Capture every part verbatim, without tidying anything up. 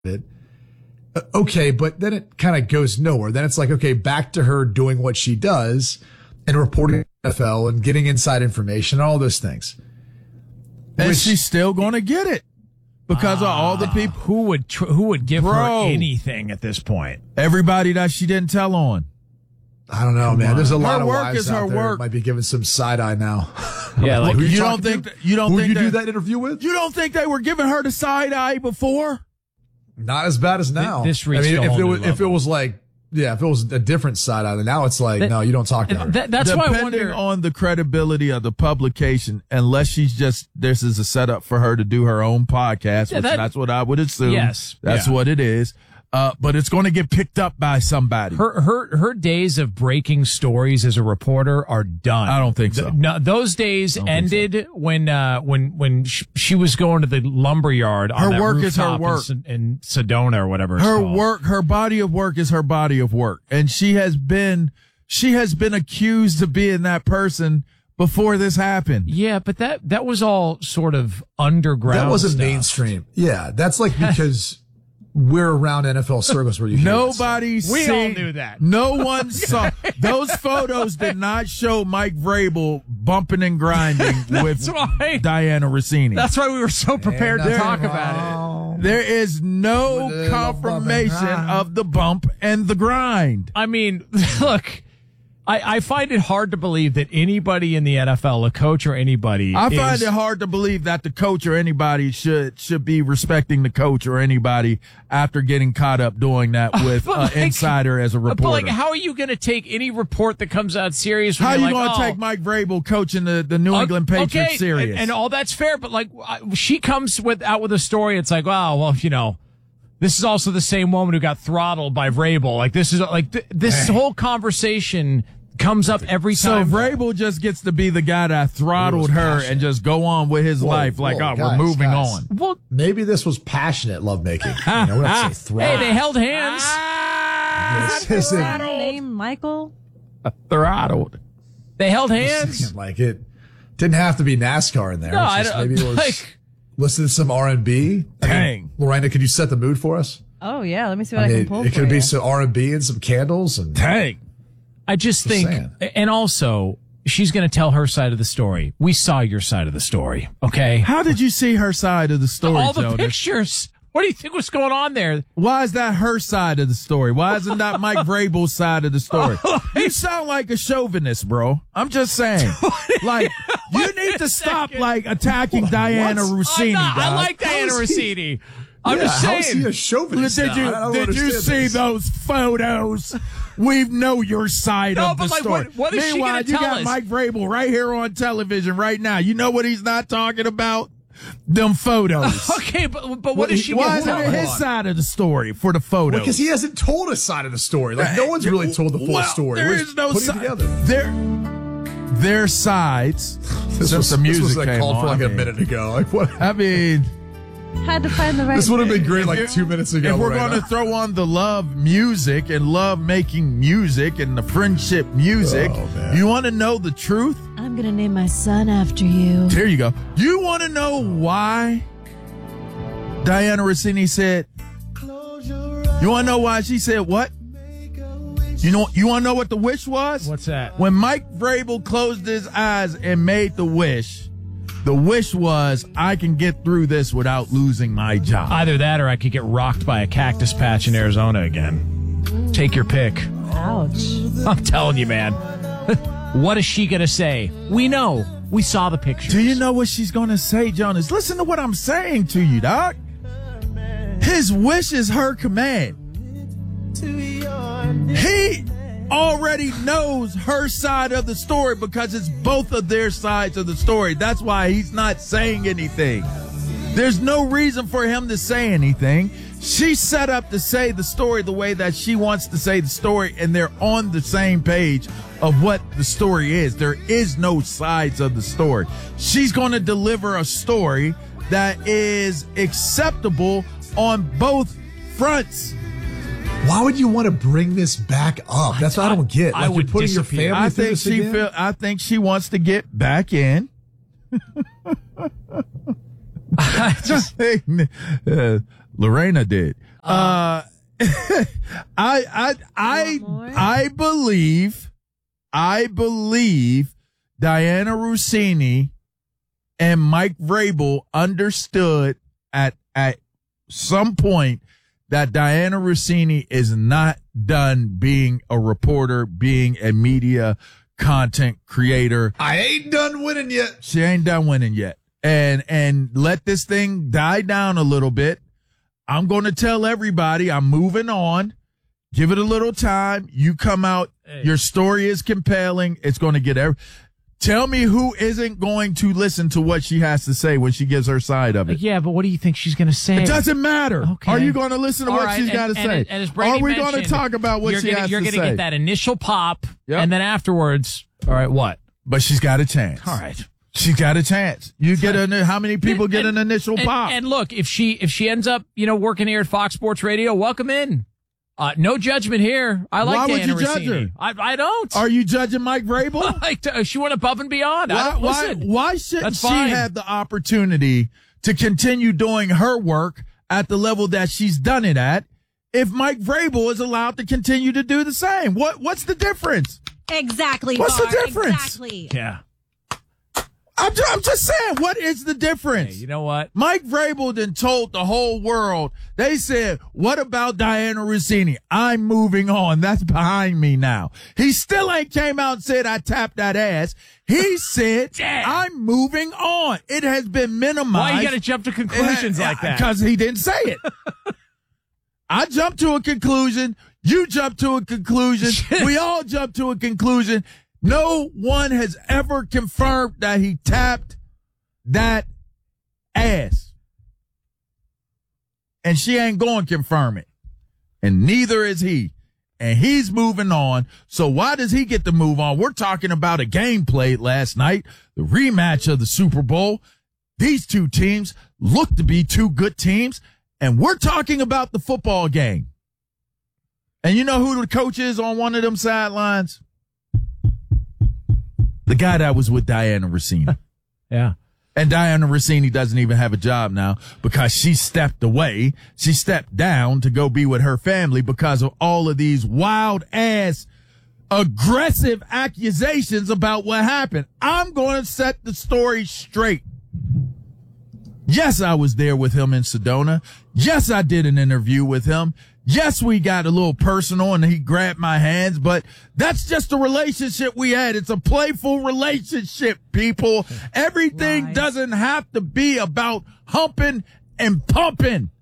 it. Uh, okay, but then it kind of goes nowhere. Then it's like, okay, back to her doing what she does and reporting to the N F L and getting inside information and all those things. And Which, she's still going to get it because uh, of all the people who would tr- who would give Bro, her anything at this point. Everybody that she didn't tell on. I don't know, Come man. On. There's a lot her of work wives is out her there work. Might be giving some side eye now. Yeah, like, you, you don't think that, you don't who think you that, do that interview with? You don't think they were giving her the side eye before? Not as bad as now. This reached I mean, a if whole it new was level. if it was like yeah, if it was a different side eye, then now it's like that, no, you don't talk to her. That, that's Depending why I wonder on the credibility of the publication, unless she's just this is a setup for her to do her own podcast, yeah, which that, that's what I would assume. Yes, that's yeah. what it is. Uh, but it's going to get picked up by somebody. Her her her days of breaking stories as a reporter are done. I don't think so. No, those days ended so. when uh, when when sh- she was going to the lumberyard. Her on that work is her work in, in Sedona or whatever. It's her called. work, her body of work is her body of work, and she has been she has been accused of being that person before this happened. Yeah, but that that was all sort of underground. That wasn't stuff. mainstream. Yeah, that's like because. We're around N F L circles where you hear nobody we see, all knew that. No one saw those photos. Did not show Mike Vrabel bumping and grinding with why, Diana Rossini. That's why we were so prepared to talk wrong. about it. There is no confirmation of the bump and the grind. I mean, look. I, I find it hard to believe that anybody in the N F L, a coach or anybody, I find is, it hard to believe that the coach or anybody should should be respecting the coach or anybody after getting caught up doing that with an like, insider as a reporter. But like, how are you going to take any report that comes out serious? How are you like, going to oh, take Mike Vrabel coaching the, the New England Patriots okay, serious? And, and all that's fair, but like, she comes with out with a story. It's like, oh, well, you know. This is also the same woman who got throttled by Vrabel. Like this is like th- this hey. whole conversation comes up every time. So Vrabel just gets to be the guy that throttled her passionate. and just go on with his whoa, life like, whoa, oh, guys, we're moving guys. on. Well, maybe this was passionate lovemaking. You know, we don't say hey, they held hands. Ah, is that name Michael? Throttled. They held hands. Like it didn't have to be NASCAR in there. No, I don't. Maybe it was. Like, listen to some R and B. Dang. I mean, Lorena, could you set the mood for us? Oh, yeah. Let me see what I, I mean, can pull It for could be you. some R and B and some candles. And Dang. I just, just think, saying. And also, she's going to tell her side of the story. We saw your side of the story, okay? How did you see her side of the story, All the Jonas? pictures. What do you think was going on there? Why is that her side of the story? Why isn't that Mike Vrabel's side of the story? You sound like a chauvinist, bro. I'm just saying. Like, you need to stop, like, attacking Diana Rossini. Not, I dog. like Diana Rossini. I'm yeah, just saying. How is he a chauvinist? Did you, now? did you see this. those photos? We know your side no, of the but like, story. What, what is Meanwhile, she you tell got us? Mike Vrabel right here on television right now. You know what he's not talking about? Them photos. Okay, but but what What is he- she? Why gonna isn't tell it us? his side of the story for the photos? Because he hasn't told a side of the story. Like no one's really told the full well, story. There We're is no putting it side. together. Their their sides. This since was, the music this was like came called on, for like I a mean- minute ago. Like what? I mean, Had to find the right This would have been word. great like two minutes ago. if we're right going to now. throw on the love music and love making music and the friendship music, Oh, man. you want to know the truth? I'm going to name my son after you. Here you go. You want to know why Diana Rossini said, you want to know why she said what? You know, you want to know what the wish was? What's that? When Mike Vrabel closed his eyes and made the wish, the wish was, I can get through this without losing my job. Either that, or I could get rocked by a cactus patch in Arizona again. Take your pick. Ouch. I'm telling you, man. What is she gonna say? We know. We saw the pictures. Do you know what she's going to say, Jonas? Listen to what I'm saying to you, Doc. His wish is her command. He already knows her side of the story because it's both of their sides of the story. That's why he's not saying anything. There's no reason for him to say anything. She's set up to say the story the way that she wants to say the story, and they're on the same page of what the story is. There is no sides of the story. She's going to deliver a story that is acceptable on both fronts. Why would you want to bring this back up? That's what I don't get. I Like you're would putting your disappear. family I through think this she again? feel. I think she wants to get back in. I just, uh, Lorena did. Uh, I, I, I, I believe, I believe Diana Russini and Mike Vrabel understood at, at some point that Diana Russini is not done being a reporter, being a media content creator. I ain't done winning yet. She ain't done winning yet. And, and let this thing die down a little bit. I'm going to tell everybody I'm moving on. Give it a little time. You come out. Hey. Your story is compelling. It's going to get every. Tell me who isn't going to listen to what she has to say when she gives her side of it. Yeah, but what do you think she's going to say? It doesn't matter. Okay. are you going to listen to All what right. she's got to and, say? And, and as Brady are we going to talk about what she gonna, has you're to gonna say? You're going to get that initial pop, yep. and then afterwards, all right, what? But she's got a chance. All right. She's got a chance. You get an, how many people and, get an initial and, pop? And look, if she if she ends up, you know, working here at Fox Sports Radio, welcome in. Uh, no judgment here. I like Why Diana would you judge Russini. her? I, I don't. Are you judging Mike Vrabel? like to, she went above and beyond. Why, I don't, why, listen, why shouldn't she fine. have the opportunity to continue doing her work at the level that she's done it at if Mike Vrabel is allowed to continue to do the same? What What's the difference? Exactly. What's Bar, the difference? Exactly. Yeah. I'm just, I'm just saying, what is the difference? Hey, you know what? Mike Vrabel then told the whole world, they said, what about Diana Russini? I'm moving on. That's behind me now. He still ain't came out and said, I tapped that ass. He said, I'm moving on. It has been minimized. Why you got to jump to conclusions uh, like that? Because he didn't say it. I jumped to a conclusion. You jumped to a conclusion. We all jumped to a conclusion. No one has ever confirmed that he tapped that ass. And she ain't going to confirm it. And neither is he. And he's moving on. So why does he get to move on? We're talking about a game played last night, the rematch of the Super Bowl. These two teams look to be two good teams. And we're talking about the football game. And you know who the coach is on one of them sidelines? The guy that was with Diana Russini. Yeah. And Diana Russini doesn't even have a job now because she stepped away. She stepped down to go be with her family because of all of these wild ass aggressive accusations about what happened. I'm going to set the story straight. Yes, I was there with him in Sedona. Yes, I did an interview with him. Yes, we got a little personal and he grabbed my hands, but that's just a relationship we had. It's a playful relationship, people. Everything Right. doesn't have to be about humping and pumping.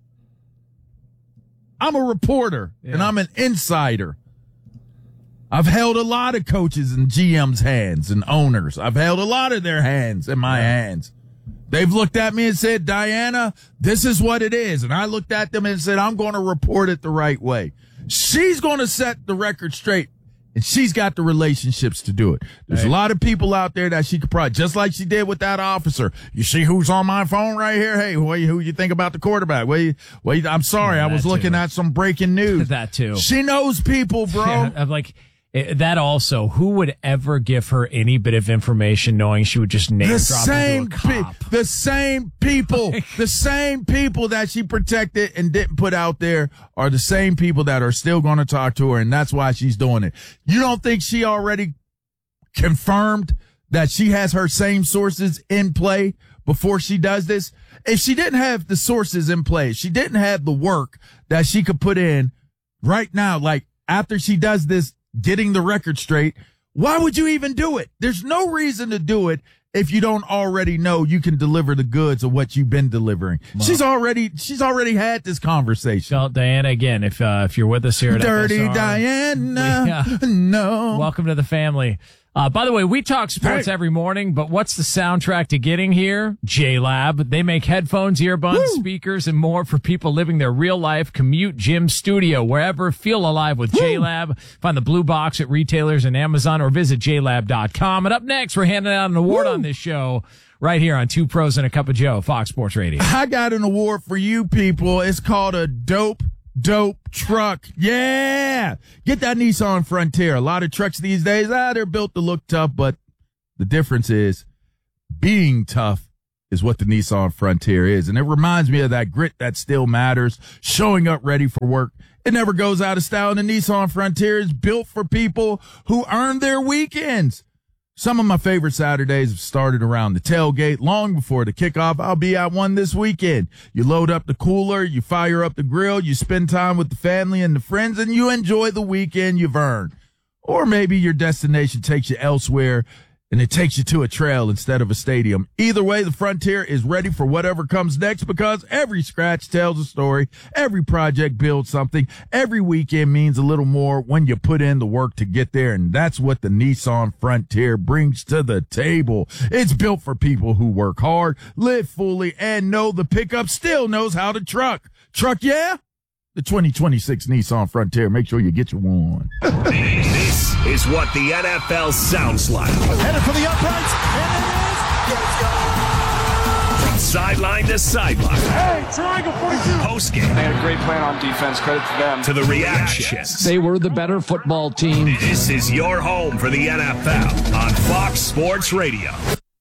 I'm a reporter Yeah. and I'm an insider. I've held a lot of coaches and G M's hands and owners. I've held a lot of their hands in my yeah. hands. They've looked at me and said, Diana, this is what it is. And I looked at them and said, I'm going to report it the right way. She's going to set the record straight, and she's got the relationships to do it. There's Hey. a lot of people out there that she could probably, just like she did with that officer. You see who's on my phone right here? Hey, what you, who you think about the quarterback? What you, what you, I'm sorry, Yeah, I was that looking too. at some breaking news. That too. She knows people, bro. Yeah, I'm like, eh, that also, who would ever give her any bit of information knowing she would just name The drop same, into a cop? pe- the same people, the same people that she protected and didn't put out there are the same people that are still going to talk to her, and that's why she's doing it. You don't think she already confirmed that she has her same sources in play before she does this? If she didn't have the sources in play, she didn't have the work that she could put in right now, like after she does this, getting the record straight, why would you even do it? There's no reason to do it if you don't already know you can deliver the goods of what you've been delivering. Wow. She's already, she's already had this conversation. So, Diana, again, if uh, if you're with us here at Dirty F S R, Diana, we, uh, no. welcome to the family. Uh, by the way, we talk sports Hey. every morning, but what's the soundtrack to getting here? J-Lab. They make headphones, earbuds, Woo. speakers, and more for people living their real life commute, gym, studio, wherever. Feel alive with J-Lab. Find the blue box at retailers and Amazon or visit j lab dot com. And up next, we're handing out an award Woo. on this show right here on Two Pros and a Cup of Joe, Fox Sports Radio. I got an award for you people. It's called a dope, dope truck. Yeah. Get that Nissan Frontier. A lot of trucks these days, ah, they're built to look tough, but the difference is being tough is what the Nissan Frontier is. And it reminds me of that grit that still matters, showing up ready for work. It never goes out of style. And the Nissan Frontier is built for people who earn their weekends. Some of my favorite Saturdays have started around the tailgate long before the kickoff. I'll be at one this weekend. You load up the cooler, you fire up the grill, you spend time with the family and the friends, and you enjoy the weekend you've earned. Or maybe your destination takes you elsewhere and it takes you to a trail instead of a stadium. Either way, the Frontier is ready for whatever comes next, because every scratch tells a story. Every project builds something. Every weekend means a little more when you put in the work to get there. And that's what the Nissan Frontier brings to the table. It's built for people who work hard, live fully, and know the pickup still knows how to truck. Truck, yeah? The twenty twenty-six Nissan Frontier. Make sure you get your one. This is what the N F L sounds like. Headed for the uprights, and it is. Let's go! From sideline to sideline. Hey, triangle forty-two. Post game. They had a great plan on defense. Credit to them. To the reactions. They were the better football team. This is your home for the N F L on Fox Sports Radio.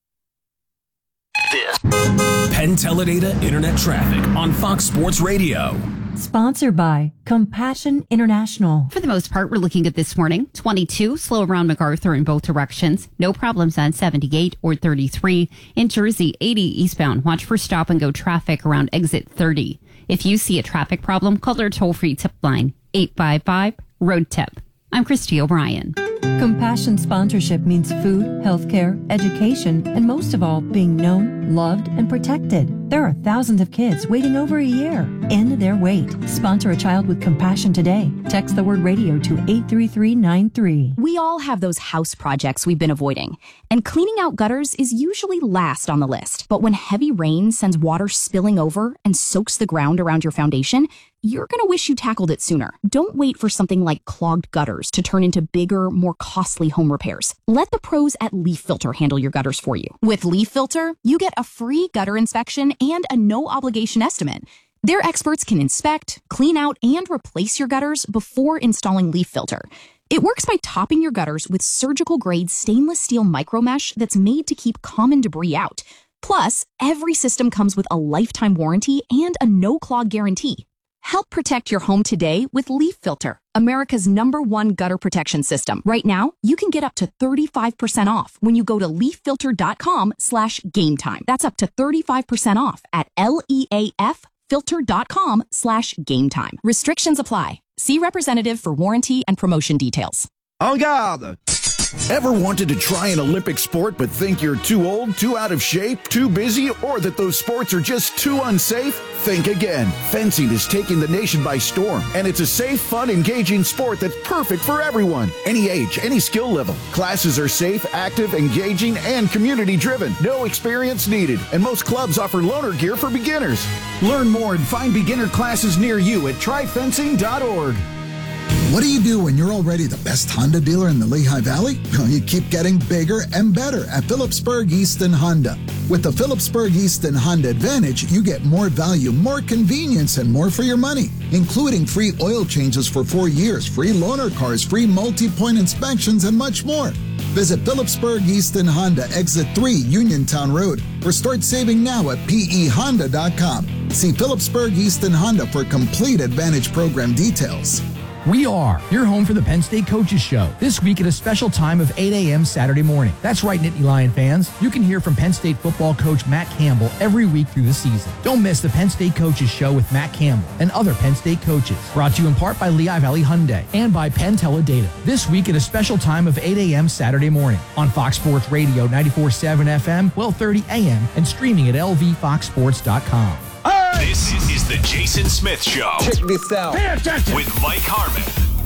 This Penn Teledata Internet Traffic on Fox Sports Radio. Sponsored by Compassion International. For the most part, we're looking at this morning. twenty-two, slow around MacArthur in both directions. No problems on seventy-eight or thirty-three. In Jersey, eighty eastbound. Watch for stop and go traffic around exit thirty. If you see a traffic problem, call our toll-free tip line, eight five five, road tip. I'm Christy O'Brien. Compassion sponsorship means food, healthcare, education, and most of all, being known, loved, and protected. There are thousands of kids waiting over a year. End their wait. Sponsor a child with compassion today. Text the word radio to eight three three nine three. We all have those house projects we've been avoiding, and cleaning out gutters is usually last on the list. But when heavy rain sends water spilling over and soaks the ground around your foundation, you're going to wish you tackled it sooner. Don't wait for something like clogged gutters to turn into bigger, more costly home repairs. Let the pros at Leaf Filter handle your gutters for you. With Leaf Filter, you get a free gutter inspection and a no-obligation estimate. Their experts can inspect, clean out, and replace your gutters before installing Leaf Filter. It works by topping your gutters with surgical-grade stainless steel micromesh that's made to keep common debris out. Plus, every system comes with a lifetime warranty and a no-clog guarantee. Help protect your home today with Leaf Filter, America's number one gutter protection system. Right now, you can get up to thirty-five percent off when you go to leaffilter.com slash game time. That's up to thirty-five percent off at L-E-A-F filter.com slash game time. Restrictions apply. See representative for warranty and promotion details. En garde! Ever wanted to try an Olympic sport but think you're too old, too out of shape, too busy, or that those sports are just too unsafe? Think again. Fencing is taking the nation by storm, and it's a safe, fun, engaging sport that's perfect for everyone. Any age, any skill level. Classes are safe, active, engaging, and community-driven. No experience needed, and most clubs offer loaner gear for beginners. Learn more and find beginner classes near you at try fencing dot org. What do you do when you're already the best Honda dealer in the Lehigh Valley? Well, you keep getting bigger and better at Phillipsburg Easton Honda. With the Phillipsburg Easton Honda Advantage, you get more value, more convenience, and more for your money, including free oil changes for four years, free loaner cars, free multi-point inspections, and much more. Visit Phillipsburg Easton Honda, Exit three, Uniontown Road, or start saving now at P E honda dot com. See Phillipsburg Easton Honda for complete Advantage program details. We are your home for the Penn State Coaches Show. This week at a special time of eight a.m. Saturday morning. That's right, Nittany Lion fans. You can hear from Penn State football coach Matt Campbell every week through the season. Don't miss the Penn State Coaches Show with Matt Campbell and other Penn State coaches. Brought to you in part by Lehigh Valley Hyundai and by Penn Teledata. This week at a special time of eight a.m. Saturday morning on Fox Sports Radio ninety-four point seven F M, twelve thirty a.m. and streaming at L V fox sports dot com. This is the Jason Smith Show. Check this out. With Mike Harmon.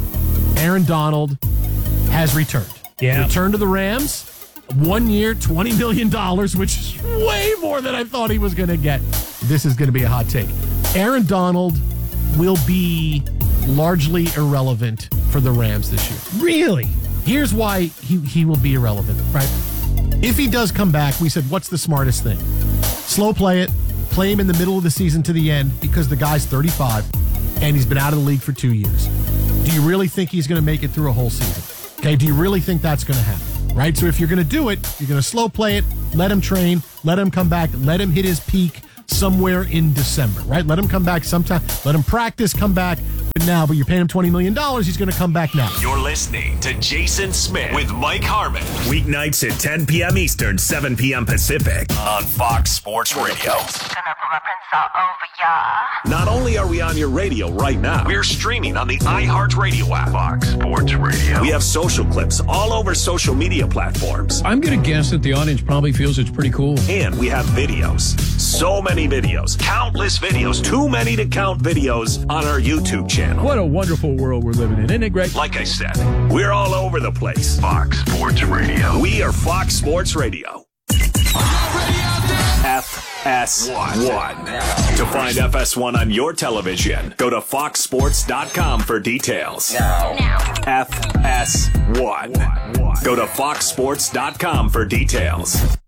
Aaron Donald has returned. Yeah. Returned to the Rams. One year, twenty million dollars, which is way more than I thought he was going to get. This is going to be a hot take. Aaron Donald will be largely irrelevant for the Rams this year. Really? Here's why he, he will be irrelevant, right? If he does come back, we said, what's the smartest thing? Slow play it. Play him in the middle of the season to the end because the guy's thirty-five and he's been out of the league for two years. Do you really think he's going to make it through a whole season? Okay, do you really think that's going to happen? right? So if you're going to do it, you're going to slow play it, let him train, let him come back, let him hit his peak somewhere in December, right? Let him come back sometime. Let him practice, come back now, but you're paying him twenty million dollars. He's going to come back now. You're listening to Jason Smith with Mike Harmon. Weeknights at ten p.m. Eastern, seven p.m. Pacific on Fox Sports Radio. Not only are we on your radio right now, we're streaming on the iHeartRadio app. Fox Sports Radio. We have social clips all over social media platforms. I'm going to guess that the audience probably feels it's pretty cool. And we have videos. So many videos. Countless videos. Too many to count videos on our YouTube channel. What a wonderful world we're living in. Isn't it great? Like I said, we're all over the place. Fox Sports Radio. We are Fox Sports Radio. F S one. To find F S one on your television, go to fox sports dot com for details. Now. F S one. Go to fox sports dot com for details.